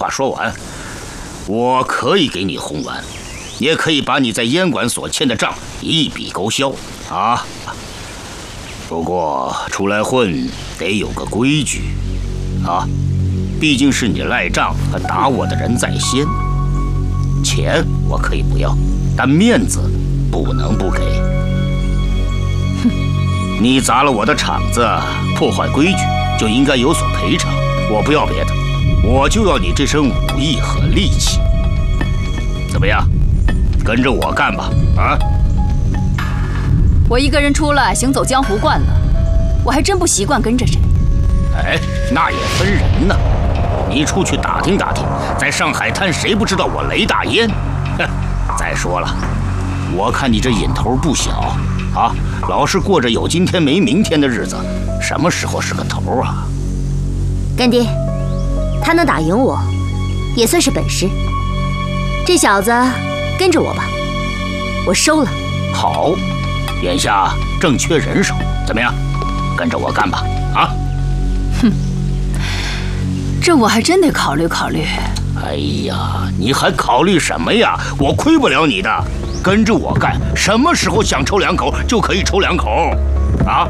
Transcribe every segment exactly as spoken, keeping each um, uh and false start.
话说完，我可以给你红丸，也可以把你在烟馆所欠的账一笔勾销啊。不过出来混得有个规矩啊，毕竟是你赖账和打我的人在先。钱我可以不要，但面子不能不给。哼，你砸了我的场子，破坏规矩，就应该有所赔偿。我不要别的，我就要你这身武艺和力气。怎么样？跟着我干吧！啊！ 我一个人出来行走江湖惯了，我还真不习惯跟着谁。 哎，那也分人呢。你出去打听打听，在上海滩谁不知道我雷大烟？哼！再说了，我看你这瘾头不小啊，老是过着有今天没明天的日子，什么时候是个头啊？ 干爹，他能打赢我，也算是本事。这小子跟着我吧，我收了。 好，眼下正缺人手，怎么样？跟着我干吧！啊！ 哼，这我还真得考虑考虑。 哎呀，你还考虑什么呀？我亏不了你的，跟着我干，什么时候想抽两口就可以抽两口，啊？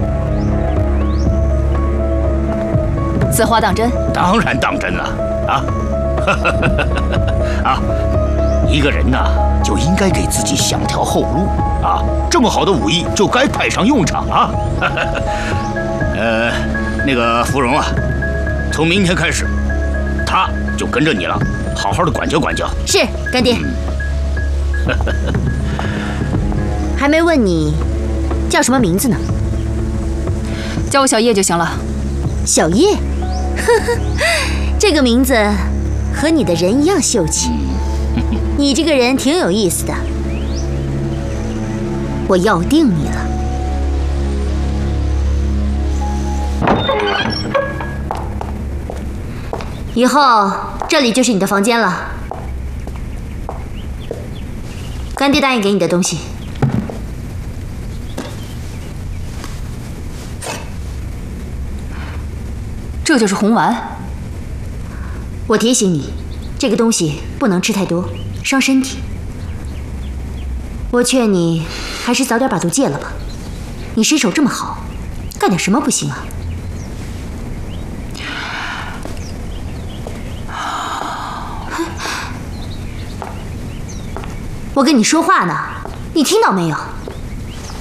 此话当真？ 当然当真了，啊！啊，一个人呐，就应该给自己想条后路啊！这么好的武艺就该派上用场啊！呃，那个芙蓉啊，从明天开始，他就跟着你了，好好的管教管教。 是，干爹。嗯、还没问你叫什么名字呢？ 叫我小叶就行了。 小叶，呵呵，这个名字和你的人一样秀气。你这个人挺有意思的，我要定你了。以后这里就是你的房间了，干爹答应给你的东西。 这就是红丸。 我提醒你，这个东西不能吃太多，伤身体。我劝你还是早点把毒戒了吧。你身手这么好，干点什么不行啊？我跟你说话呢，你听到没有？